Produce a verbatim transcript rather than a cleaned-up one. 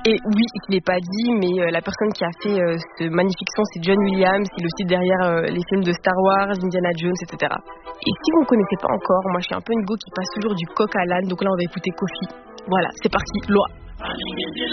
Et oui, je l'ai pas dit, mais euh, la personne qui a fait euh, ce magnifique son, c'est John Williams. Il est aussi derrière euh, les films de Star Wars, Indiana Jones, et cetera. Et si vous ne connaissez pas encore, moi je suis un peu une go qui passe toujours du coq à l'âne, donc là on va écouter Kofi. Voilà, c'est parti, loi.